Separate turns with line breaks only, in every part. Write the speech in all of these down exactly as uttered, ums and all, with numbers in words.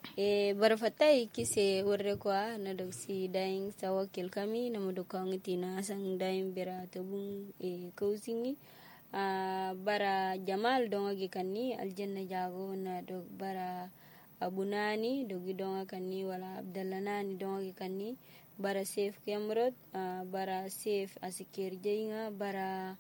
e barfatai kise warre kwa na doksi daing sawakil kami na madukang tina sang daing bera tabung e kausingi a bara jamal donga gikanni aljanna jago na dog bara abunani dogi donga kanni wala abdallanani donga gikanni bara safe kemrod uh, bara safe asikir jeinga bara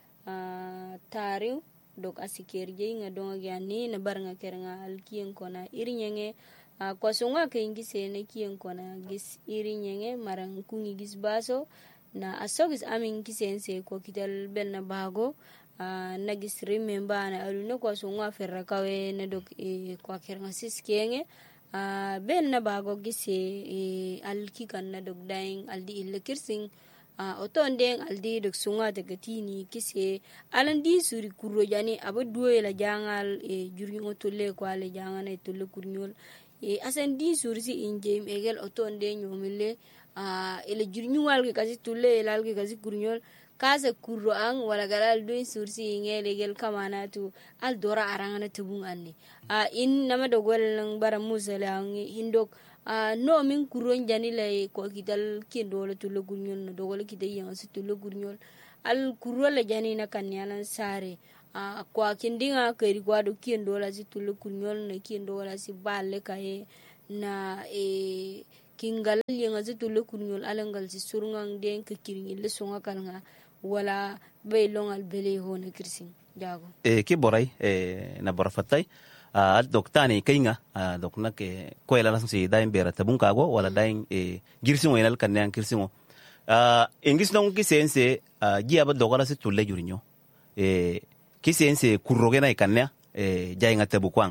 uh, tariu dok asikir jeinga donga gianni na baranga kerenga alkien kona irinyenge uh, kwa sunga ke ingise ne kien kona gis irinyenge marang kungi gis baso na asogis amin kisense ko kital benna bago Uh, nagis remember na alune kwa sunga ferra kawe na dok e kwa kerenga siskenge uh, ben na bago gise e alki kan na dok daing aldi ille kirsing uh, oton deng aldi dok sunga daga tini kise alandi suri kurro jani aba duwe la jangal e jurgi tolle kwa le jangal e tolle kurnyol e asan di suri si injem egel oton de nyomile uh, ele jurgi wal ke kasi tolle elal ke kasi kurnyol kasa kurro an wala galal doin sursi ngele gel kamana tu al dora arangana tubung anni a uh, in nama do gol nang bara musala hindok a uh, no min kurro jani lay ko kital kindo la tulo gurnyol no do gol kidai yang su tulo gurnyol al kurro la jani na kanyalan sare a uh, kwa kindinga keri kwa do kindo la si tulo gurnyol na kindo la si balle kaye na e kingal yang azu tulo gurnyol alangal si surungang den ke kiringi le songa kalnga wala bay longal bele hona kirsin jago
e ki boray e na borfatay a doktani kainga a dokna ke ko ela nasu si daim bera tabun kago wala daim e girsin o enal kanyan kirsin o a engis non ki sense a giya ba dogala si tulle jurinyo e ki sense kurroge na ikanya e jayinga tabu kwang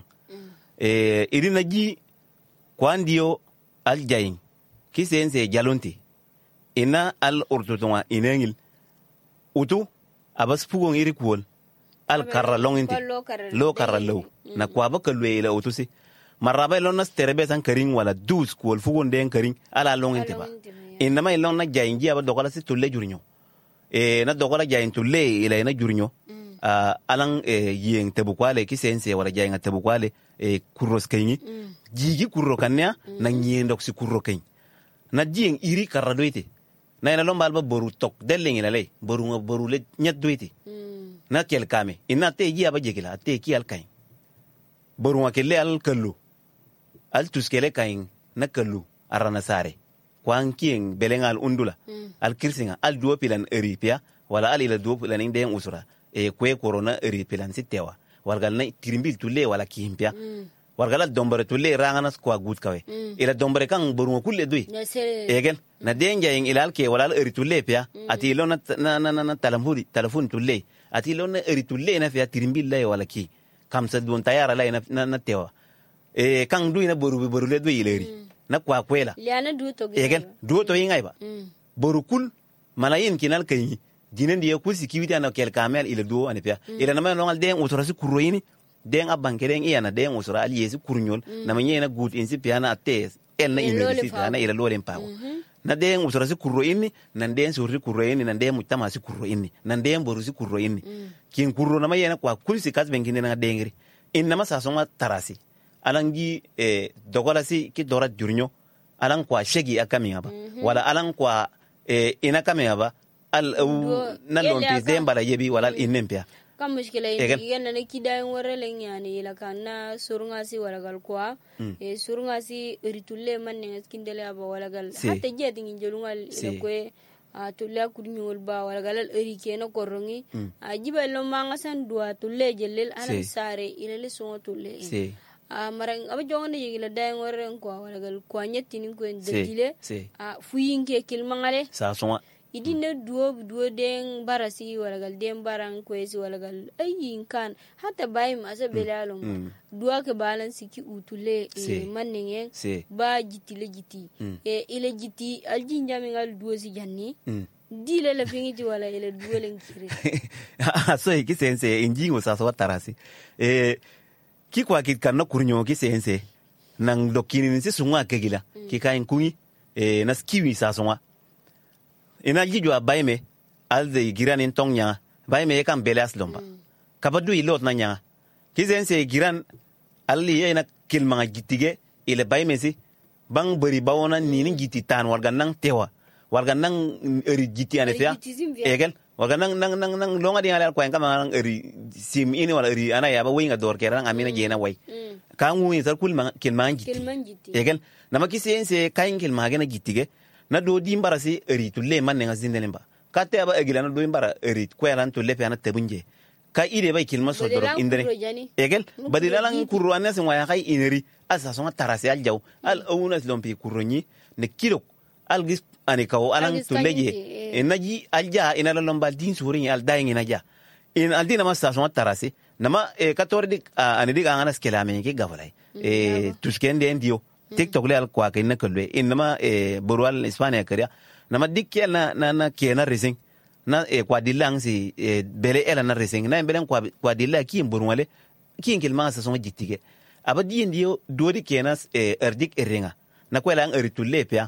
e irina ji kwandio al jayin ki sense jalonti ina al ortotoma inengil utu abas pugon iri kuol al karra longinti lo karra lo na kwa ba kalwe ila utu si maraba ilon nas terebe san karing wala dus kuol fugon den karing ala longinti ba inama ilon na jaingi aba dokala si tulle jurnyo e na dokala jain tulle ila ina jurnyo uh, alang e yeng tebu kwale ki sense wala jainga tebu kwale e kurros kayni jigi kurro kanya na nyendok si kurro kay na jing iri karra doite na ina lombal ba boru tok delling ila lay boru nga boru le nyat doiti mm. na kel kame ina te ji aba jegila te ki al kay boru nga kelle al kallu al tuskele kay na kallu arana sare kwan king belengal undula mm. al kirsinga al duo pilan eripia wala al ila duo pilan inde usura e kwe corona eripilan sitewa wargal na tirimbil tulle wala kimpia mm. wargala dombare tulle rangana kwa gut kawe mm. ila dombare kan boru kulle dui egen na denja ing ilal ke wala eri tulle pia mm. ati lona na na na telefoni telefon tulle ati lona eri tulle na fia tirimbil lay wala ki kam sa don tayara lay na na, na tewa e kan dui na boru boru le dui ileri mm. na kwa kwela
liana du to
egen du to ingai ba mm. boru kul malayin kinal kay jinen dia kul sikibiti ana kel kamel ila du ane pia mm. ila na ma nongal den utorasi kuroyini den abankeren iyana den usura ali yesi kurnyol mm. na manye na gut insi piana ates el na imeli na ila lolen pago mm-hmm. na den usura si kurro inni na den suri kurro inni na den mutama si kurro inni na den boru si kurro inni mm. kin kurro na mayena kwa kulsi kas bengine na dengri inna ma sasonga tarasi alangi e dogola si ki dora jurnyo alang kwa shegi akami aba mm-hmm. wala alang kwa e ina kame aba al uh, na lonti zembala yebi wala mm. innempia
kam mushkila yin na kida yin waralen yani la kana surunga si walagal kwa mm. e surunga si ritulle man ne skindele aba walagal si. Hatta je tin jelungal si. Ko a tulle kudnyol ba walagal eri keno korongi mm. a jiba lo manga san dua tulle jelel ana si. Sare ila le so tulle si. a marang aba jonne yigila dayin warren kwa walagal kwa nyetti ni ko ndile si. a fuyinke kilmangale
sa soma
idina duo duo den barasi walagal den barang kwesi walagal ayin kan hata bayim asa belalong mm. duo ke balance ki utule si. E manenge si. Ba jitile jiti mm. e ile jiti alji njamingal duo si janni mm. dile la fingi wala ile duo lenkire
so ki sense injingo sa so tarasi e ki kwa ki kan no kurnyo ki sense nang dokini si sunga kegila mm. ki kain kunyi e naskiwi sa songa ina jijwa bayme alze giran in tongnya bayme kan belas lomba mm. kabadu ilot na nya kizense giran alli yana kilma gitige ile bay mesi bang bari bawona ni ni giti tan warga nang tewa warga nang eri giti ane fia egel warga nang nang nang nang longa di ala ko en kama nang eri sim ini wala eri ana ya ba winga dor kerang amina jena way kan wu tar kul man kin man giti egel nama kisiense kain kil magena gitige na do di mbarasi eri tulle man nga zindelemba kate aba egila na do mbara eri kwelan tulle pe ana tebunje ka ide bay kilma so doro indere egel badilalan kurro anas waya kay ineri asa songa tarasi al jaw al awunas lompi kurronyi ne kilo al gis ani kaw alan tuleje enaji alja ina lomba din surin al dayin ina ja in aldina masa songa tarasi nama e katordi ani diga anas kelame ke gavalay e tuskende ndio tiktok le al kwa kayna kalwe inma e borwal Hispania kariya nama dikkel na na na kena rising na e kwa dilang si e, bele ela na reseng na bele kwa kwa dilla ki mburwale ki ngel ma sa so jitige aba di ndio dodi kenas e erdik erenga na kwela ang eritulle pia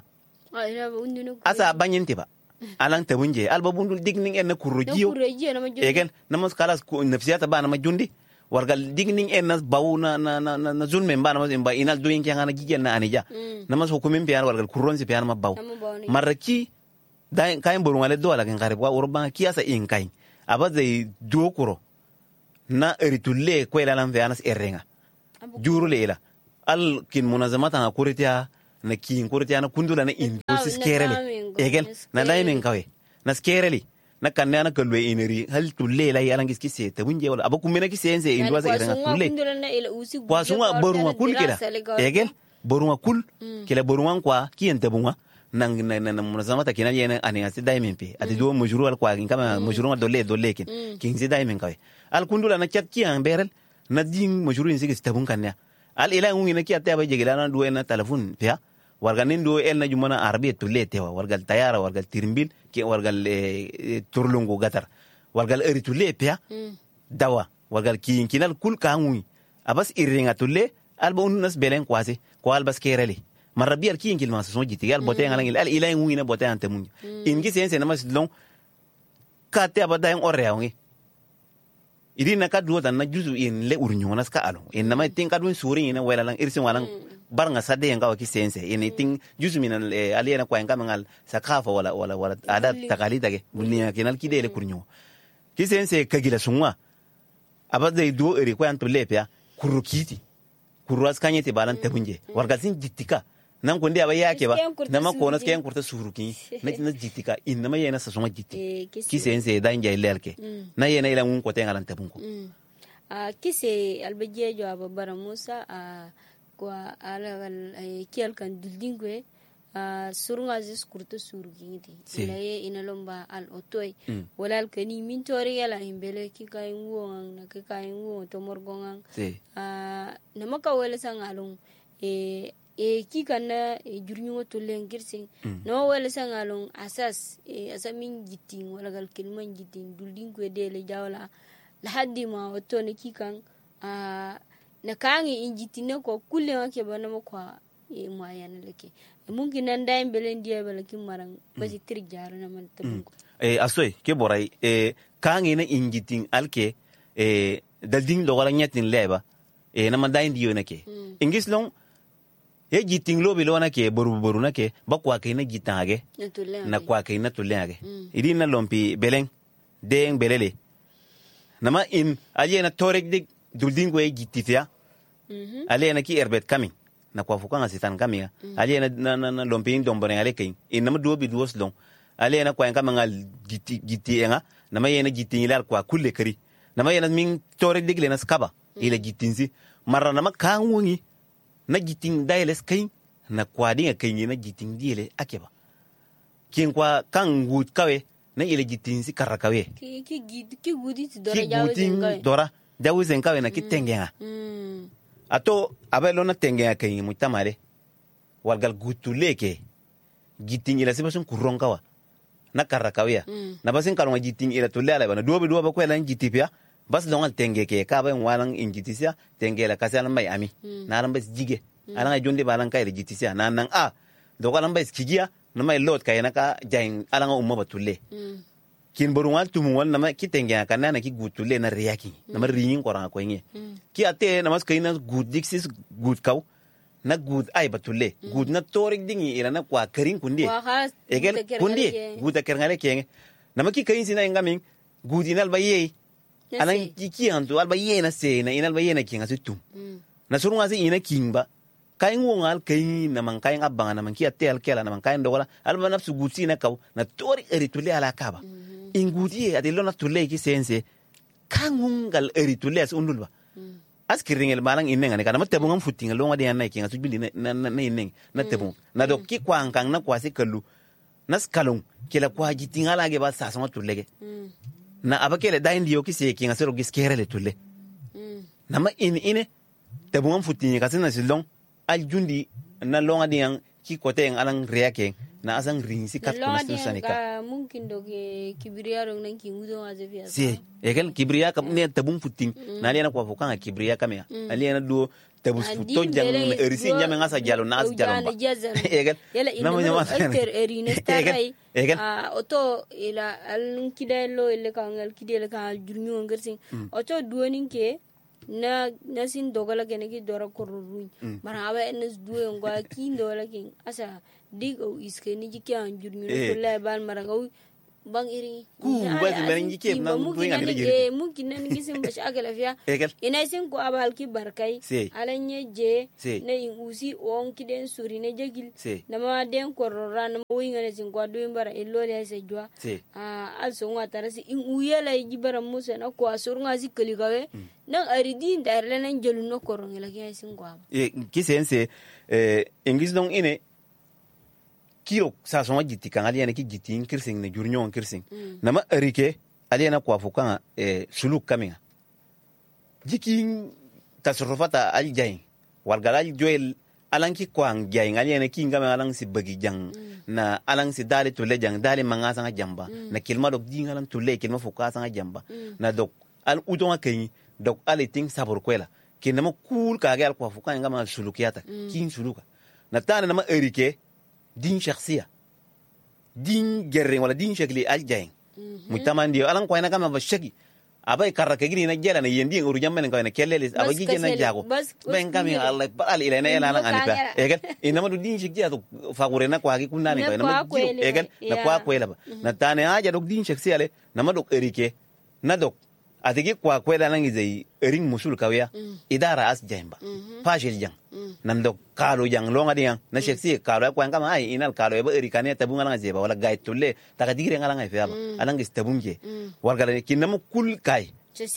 asa banyente ba alang tabunje alba bundul digning en na kurrojiyo egen na mos kalas ku nafsiyata ba na majundi wargal digning en nas bawuna na na na zulme ba na mas ba inal doyin ki ngana gigen na anija na mas hukumin pia wargal kurron si pia ma baw maraki dai kain borun wale do ala kan kare kwa urban kiasa in kain aba zai dokuro na eritulle ko ila lan veanas erenga juru lela al kin munazamata na kuritia na kin kuritia na kundula na indusis kerele egel na dai men kawe na skereli na kanna na kalwe ineri hal tulle la yalan giski se ta bunje wala aba kumena ki sense indwa sa erenga tulle kwa sunga borun kul kila egel borun kul kila borun kwa kiyen tabunga nang na na munazamata kina yena ani asi daimen pe ati do mujuru al kwa kama mujuru dolle dolle kin kin si daimen kawe al kundula na chat kian berel na din mujuru in sigis tabun kannya al ila ngi na kiya taba jegila na do na telefon pia warga nindo el na jumana arabiya tulle tewa wargal tayara wargal tirmbil ki wargal turlungu gatar wargal eri tulle pia dawa wargal kin kinal kul kanwi abas irringa tulle al bon nas belen kwase ko al bas kerele marabbi al kiin kilma so jiti gal bote ngalang al ilay ngina bote ante mun ingi sense na mas long kate abada en orreawngi idina kadwo tan na juzu in le urnyo nas ka alo in nama tin kadwin suri ina wala lang irsin walang barnga sade en ki sense in tin juzu min aliena kwa ngam ngal sakafa wala wala wala ada takalita ke bunia kinal kidele kurnyo ki sense kagila sunwa abada do eri kwa anto lepya kurukiti kuruas kanyete balan tabunje wargasin jitika nan kundi aba yake ba nama konas ken kurta suruki na na jitika in nama yena sa soma jitti kisense danja ilelke na yena ila mun ko tengalan tabunko
a kise albeje jo aba bara Musa a kwa ala kial kan dildingwe a surunga zis kurta suruki ti ilaye ina lomba al otoy wala al kani min tori yala imbele ki kay won na ki kay won to morgongan a nama ka wala sangalong e e kikana e jurnyo to lengirsin no wala sangalong asas e asamin gitin wala gal kilman gitin duldin ko dele jawla la haddi ma wato ne kikan a na kangi injitin ko kulle wake bana ko e moyen leke mungkin nan dai belen dia balakin marang basi trik jaro na man tabunko
e asoy ke boray e kangi na injitin alke e daldin lo wala nyatin leba e na man dai ndiyo nake ingis long ye jiting lo bilo na ke boru boru na ke ba kwa ke na jitage na kwa ke na tulenge idi na lompi beleng deng belele nama in aje na torek dik duldingo e jitifia ale na ki erbet kami na kwa fukanga sitan kami ale na na na lompi ndombore ale ke in nama do bi duos long ale na kwa kama ngal giti giti enga nama ye na jiting lar kwa kulle kari nama ye na min torek dik le na skaba ile jitinsi marra nama kangungi na jiting dailes kai na kwadi kai na jiting diele akeba kin kwa kan gut kawe na ile jiting si karakawe
ki ki gid ki gudi ti dora jawu zengawe
dora jawu zengawe na kitengenga mm. ato abelo na tengenga kai mutamare walgal gutuleke jiting ile sibasun kuronkawa na karakawe mm. na basin kalonga jiting ile tulala bana duobe duobe ko la jitipia bas dongal tenge ke ka ba walang injitisia tenge la kasal mai ami mm. na ran bas jige mm. alanga jonde balang kai jitisia na nan a do kalam bas kigia na mai lot kai na ka jain alanga umma batulle mm. kin borungal tumu wal na ma kitenge ka na na ki gutulle na riyaki mm. na ma riyin koranga ko ngi mm. ki ate na mas kai na good dixis good kaw na gud ay batulle gud na torik dingi ila na kwa karin kundi egel kundi guda kerngale kenge nama ki kayin sina ngamin gudi nal baye anan ki antu al baye na se na inal baye na kinga situm na surunga si ina kingba kayin wongal kayin na man kayin abanga na man ki atel kela na man kayin dogola al ba nafsu gudsi na kaw na torik eritulle ala kaba ingudi adelo na tulle ki sense kangungal eritulle as undulba askiringel malang ineng ane kana matebung am futing lo ngadi anai kinga sujbili na na ineng na tebung na dok ki kwang kang na kwasi kalu nas kalung kila kwa jitinga lage ba sa sama tulege na abakele dain dio ki se kinga sero giskerele tulle na ma in ine tebung am futing ka sina silong al jundi na lo ngadi yang ki kote yang alang reake na asang rinsi kat kuna sanika
mungkin doge kibriya rong nan ki ngudo azevia
si ekel kibriya kam ne tabung futing na liana kwa fukanga kibriya kamya aliana do tabus futo jang erisi nyame ngasa jalo na as jalo ba ekel
na mo nyama alter erine starai a oto ila al kidelo ile kangal kidelo kan jurnyo ngersin oto duonin ke na nasin dogala gene ki dora korru mara aba enes duo ngwa ki ndola king asa dig o iske ni jiki an jurnyo ko la bal mara ngaw bang iri
ku ba di merengi ke na duo ngani jiri
e mumkin nan gisim bash agala fiya ina sin ko abal ki barkai alanye je na in usi on ki den suri ne jegil na ma den korora na mo ngane sin ko do mbara illo le se jwa a also ngata rasi in uyela jibara musa na ko asur ngazi kali gawe nan aridin dar lenan jelu no koron la ki sin ko
e ki sense eh ingis don ine kiro sa so majiti kan aliana ki jiti kirsing ne jurnyon kirsing nama erike aliana kwa fukanga e suluk kaminga jikin tasrufata aljain walgalal joel alanki kwang jain aliana ki ngama alang si bagi jang na alang si dale to lejang dale mangasa nga jamba na kilma dok dinga lan to le kilma fukasa nga jamba na dok al udonga kay dok aliting sabur kwela kinama kul ka gal kwa fukanga ngama sulukiyata kin suluka na tana nama erike din shakhsiya din gerring wala din shakli aljain mutaman dio alang koina kama ba shaki abay karaka gini na jela na yendi nguru jammen ko na kelele abaji jena jago ben kami allah bal ila na ela nan anipa egal inama du din shakti atu fagure na kwa gi kunna ni ko na egal na kwa kwela ba na tane haja dok din shakhsiya le na madok erike na dok atigi kwa kwela nan izai ering musul kawya idara as jaimba fashil jang nan dok kalo jang longa diang na sheksi kalo kwa ngama ai inal kalo ba erikane tabunga nga zeba wala gait tulle taka digire ngala ngai feba alang is tabunje wargala kinam kul kai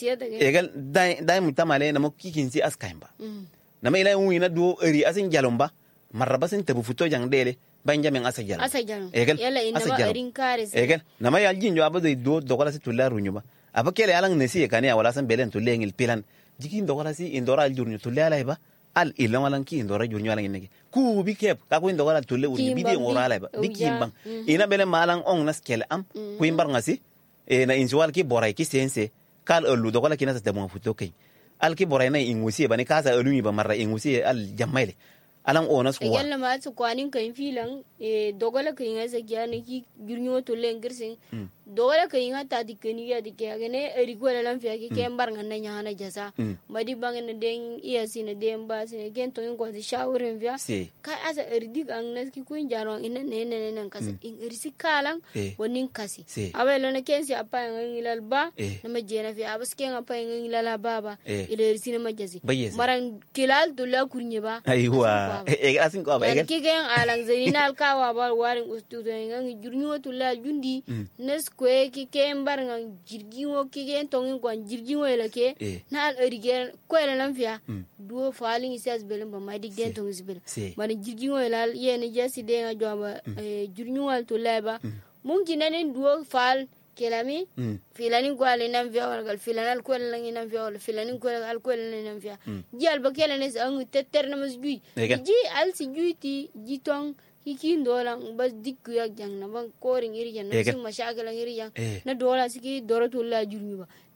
egal dai dai mutamale namo kikinsi as kaimba nama ila wina do eri asin jalomba maraba sin tabu futo jang dele banjamin asa jalo
asa jalo
egal
yala inama erin kare
egal nama yal jinjo abado do dogola si tulla runyuma abakele alang nesi kane wala san belen tulle ngil pilan jikin dogola si indora aljurnyo tulle ala ba al ilang walang ki indora jurnyo ala ngi ku bi kep ka ko indora tulle urni bidi ngora ala ba dikimbang ina bele malang ong nas kele am ku imbar ngasi e na injwal ki boray ki sense kal elu dogola kina sa tamo futo kay al ki boray na ingusi ba ni kasa elu ba marra ingusi al jamaile alang onas ko
yalla ma su kwanin kan filan e dogola kan yasa gyani ki jurnyo tulle ngirsin dole ka yin hata dikeni ya dike ya ne rigo la lan fiya ki ken bar ngan nya hana jasa madi bangen den iya sine den ba sine gen to ko di shawuren fiya ka asa erdi kan nas ki kuin jaro ina ne ne nan kasa in irsi kalan wonin kasi awelo ne ken si apa ngan ilal ba na majena fiya abas ken apa ngan ilal baba ila irsi ne majazi maran kilal to la kurnye ba
aywa e asin ko ba
ki gen alang zainal kawa ba warin ustu ngan jurnyo to la jundi nes kwe ki ken bar ngan jirgingo ki ken tongin kwan jirgingo ela ke na al erigen kwela lan fiya duo falling isas belen ba ma dig den tongis bel man jirgingo ela yene jasi de nga jomba jirgingo al to leba mungkin nanen duo fal kelami filani gwale nan fiya wal gal filanal kwela lan nan fiya wal filani kwela al kwela nan fiya ji al ba kelane sa ang tetter na masjui ji al si juiti ji tong hikin dola bas dikku yak jang na ban koring iri jang na sin mashakala iri jang na dola siki dora tulla jurmi ba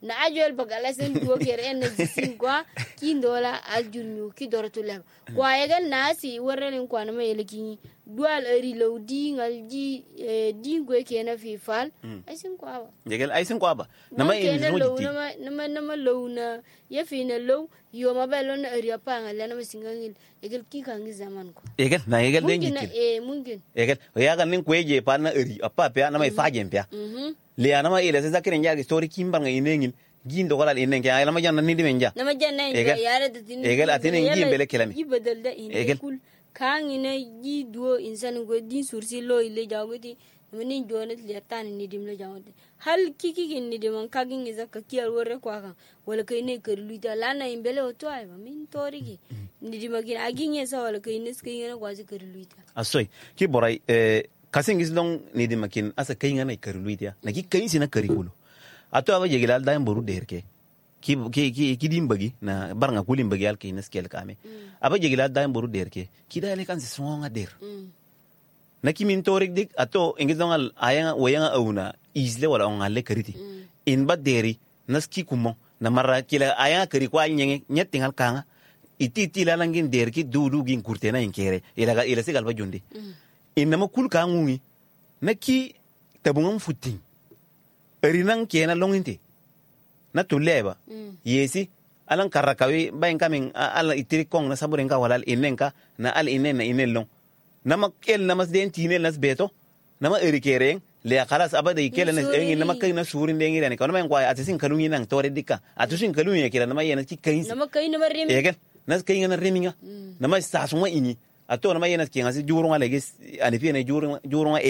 na ajuel bagala sen duo kere en na jisin kwa kindola aljunyu ki doratu leb kwa yegal nasi warren kwa na mayele ki dual ari lodi ngalji dingo kena fi fal aisin kwa ba
yegal aisin kwa ba na mai en no jiti
na ma na ma lowna ye fi na low yo ma belo na ari apa ngala na masingangil yegal ki kangi zaman ko
yegal na yegal den jiti
eh mungkin
yegal yaga nin kweje pa na ari apa pe na mai fajen pe le ana ma ile sa kiren ya story kimba ngai nengin gindo galal inen ke ayla ma janna ni dimenja
na ma janna yare da tin
egal atinen gi bele kelami
gi badal da ine kul kan ine gi duo insan go din sursi lo ile jawgoti mani jonat le tan ni dim le jawgoti hal kiki gin ni dim kan gin izaka kiyar wore kwa kan wala kai ne karluita lana imbele oto ay ba min torigi ni dim gin agin yesa wala kai ne skai ne kwazi karluita
asoy ki boray eh kasin gislong ni dim makin asa kai ngana karluita na ki kai sina karikulo ato aba jegilal daim boru derke ki ki ki ki dimbagi na barnga kulim bagi al kinas kel kame aba jegilal daim boru derke ki dale kan si songa der na ki min torik dik ato ingizongal ayanga wayanga auna isle wala ongalle kariti in ba deri naski kumo na mara kila ayanga kari kwa nyenge nyetingal kanga iti ti lalangin derki dudu gin kurtena inkere ila ila sigal ba jondi inama kul kangungi na ki tabungam futing erinan kena longinte na tuleba mm. yesi alan karakawi bayin kamin ala itiri kong na saburen ka walal inenka na al inen na inen long nama kel nama den tinel nas beto nama eri kereng le khalas abada ikela nas engi nama kai na surin dengi rani kono men kwai atisin kalungi nang tore dikka atusin kalungi kila nama yena ki kai
nama kai nama remi
egen nas kai na reminga mm. nama sa suma ini ato nama yena ki ngasi jurunga legis ani fi ne jurunga jurunga